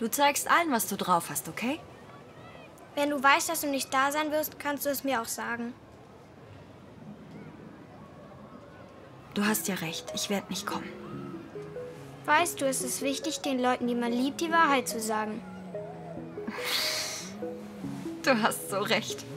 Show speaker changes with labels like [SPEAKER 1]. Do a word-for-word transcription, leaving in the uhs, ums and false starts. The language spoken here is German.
[SPEAKER 1] Du zeigst allen, was du drauf hast, okay?
[SPEAKER 2] Wenn du weißt, dass du nicht da sein wirst, kannst du es mir auch sagen.
[SPEAKER 1] Du hast ja recht, ich werde nicht kommen.
[SPEAKER 2] Weißt du, es ist wichtig, den Leuten, die man liebt, die Wahrheit zu sagen.
[SPEAKER 1] Du hast so recht.